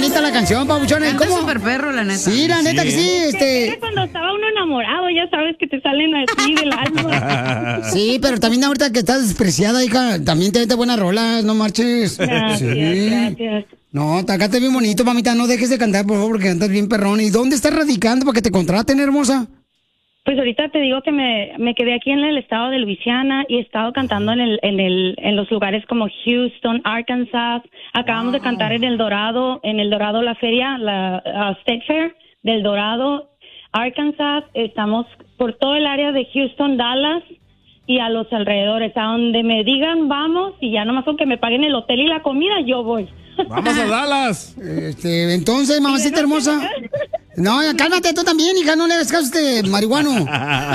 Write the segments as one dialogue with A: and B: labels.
A: bonita la canción, papuchona.
B: Canta súper perro, la neta.
A: Sí, la neta que sí,
C: Era cuando estaba uno enamorado, ya sabes que te salen así del alma.
A: Sí, pero también ahorita que estás despreciada, hija, también te vete buenas rolas, no marches.
C: Gracias.
A: No, acá bien bonito, mamita, no dejes de cantar, por favor, porque cantas bien perrón. ¿Y dónde estás radicando para que te contraten, hermosa?
C: Pues ahorita te digo que me quedé aquí en el estado de Luisiana y he estado cantando en los lugares como Houston, Arkansas. Acabamos de cantar en El Dorado la feria, la State Fair del Dorado, Arkansas. Estamos por todo el área de Houston, Dallas y a los alrededores. A donde me digan vamos y ya nomás con que me paguen el hotel y la comida, yo voy.
D: ¡Vamos a Dallas!
A: Entonces, mamacita hermosa. No, cálmate tú también, hija, no le hagas caso a este marihuano.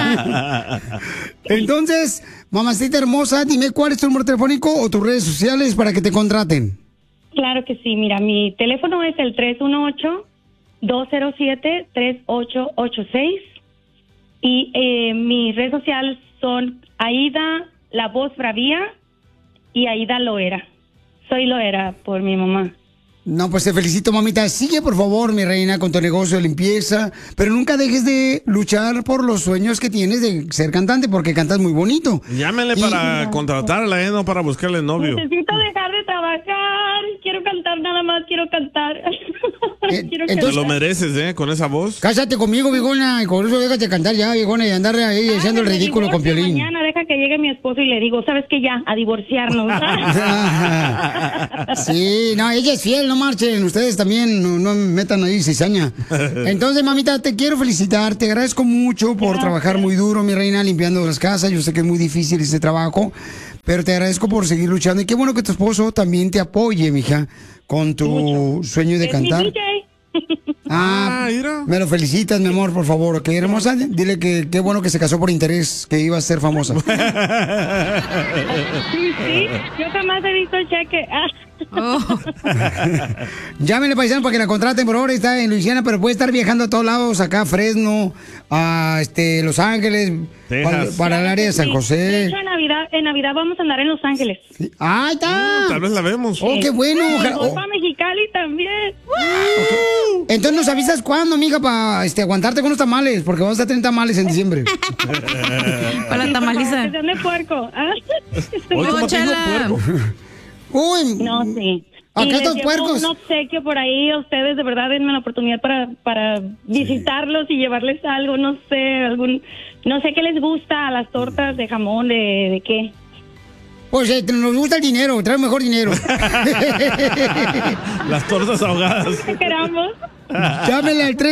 A: Entonces, mamacita hermosa, dime cuál es tu número telefónico o tus redes sociales para que te contraten.
C: Claro que sí, mira, mi teléfono es el 318-207-3886 y mis redes sociales son Aida, la voz bravía y Aida Loera. Soy Loera por mi mamá.
A: No, pues te felicito, mamita. Sigue, por favor, mi reina, con tu negocio de limpieza, pero nunca dejes de luchar por los sueños que tienes de ser cantante, porque cantas muy bonito.
D: Llámele para contratarla, no para buscarle novio.
C: Necesito dejar de trabajar. Quiero cantar nada más, quiero cantar.
D: Te lo mereces, con esa voz.
A: Cásate conmigo, viejona, y con eso déjate cantar ya, viejona, y andar ahí echando el ridículo con Piolín.
C: Mañana deja que llegue mi esposo y le digo, ¿sabes qué? Ya, a divorciarnos.
A: Sí, no, ella es fiel, no marchen. Ustedes también no metan ahí cizaña. Entonces, mamita, te quiero felicitar. Te agradezco mucho por trabajar muy duro, mi reina, limpiando las casas. Yo sé que es muy difícil ese trabajo, pero te agradezco por seguir luchando. Y qué bueno que tu esposo también te apoye, mija, con tu sueño de cantar. Me lo felicitas, mi amor, por favor, ¿ok, hermosa? Dile que qué bueno que se casó por interés, que iba a ser famosa.
C: Sí, yo jamás he visto el cheque.
A: Llámenle, paisano, para que la contraten. Por ahora está en Luisiana, pero puede estar viajando a todos lados, acá a Fresno, a Los Ángeles, para el área de San José.
C: De hecho, en Navidad vamos a andar en Los Ángeles.
A: Sí. ¡Ahí está!
D: Tal vez la vemos.
A: ¡Oh, qué bueno!
C: Para Mexicali también.
A: Okay. Entonces nos avisas cuándo, mija, para aguantarte con los tamales, porque vamos a tener tamales en diciembre.
B: Para la tamaliza.
C: Que sean de puerco.
A: Uy.
C: No, sí.
A: Acá estos puercos.
C: Un obsequio por ahí a ustedes, de verdad, denme la oportunidad para visitarlos y llevarles algo, no sé qué les gusta, a las tortas de jamón, de qué.
A: Pues nos gusta el dinero, trae mejor dinero.
D: Las tortas ahogadas.
C: ¿Qué queramos?
A: Llámenle al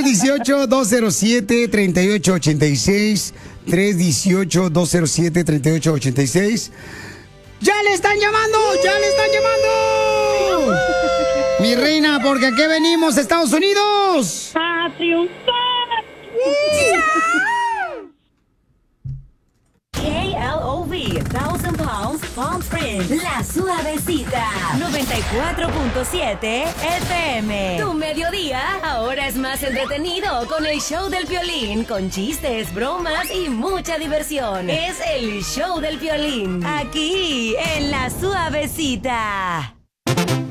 A: 318-207-3886. 318-207-3886. ¡Ya le están llamando! ¡Ya le están llamando! Mi reina, porque aquí venimos, Estados Unidos.
C: ¡A triunfar!
E: KLOV, 1000 Pounds, Palm Springs, La Suavecita, 94.7 FM. Tu mediodía ahora es más entretenido con el show del Piolín, con chistes, bromas y mucha diversión. Es el show del Piolín, aquí en La Suavecita.